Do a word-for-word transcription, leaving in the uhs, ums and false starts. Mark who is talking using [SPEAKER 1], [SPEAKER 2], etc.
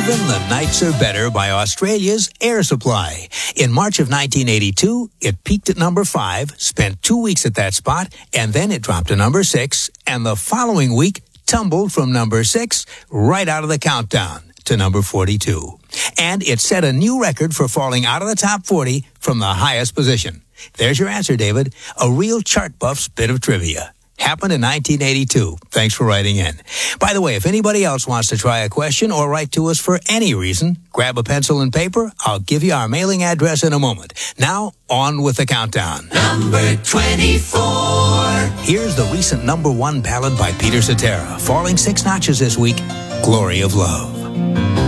[SPEAKER 1] Even the Nights Are Better by Australia's Air Supply. In March of nineteen eighty-two, it peaked at number five, spent two weeks at that spot, and then it dropped to number six, and the following week tumbled from number six right out of the countdown to number forty-two. And it set a new record for falling out of the top forty from the highest position. There's your answer, David. A real chart buff's bit of trivia. Happened in nineteen eighty-two. Thanks for writing in. By the way, if anybody else wants to try a question or write to us for any reason, grab a pencil and paper. I'll give you our mailing address in a moment. Now, on with the countdown.
[SPEAKER 2] Number twenty-four.
[SPEAKER 1] Here's the recent number one ballad by Peter Cetera, falling six notches this week, Glory of Love.